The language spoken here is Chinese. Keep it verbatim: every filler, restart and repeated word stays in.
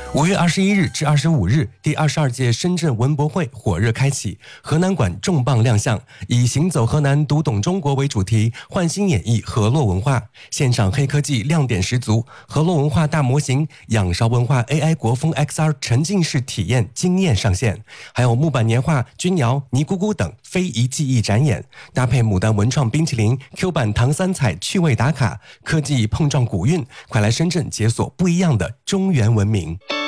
五月二十一日至二十五日，第二十二届深圳文博会火热开启，河南馆重磅亮相，以行走河南读懂中国为主题，焕新演绎河洛文化，现场黑科技亮点十足，河洛文化大模型、仰韶文化 A I 国风 X R 沉浸式体验惊艳上线，还有木板年画、钧窑、泥咕咕等非遗技艺展演，搭配牡丹文创冰淇淋、Q 版糖三彩趣味打卡，科技碰撞古韵，快来深圳解锁不一样的中原文明。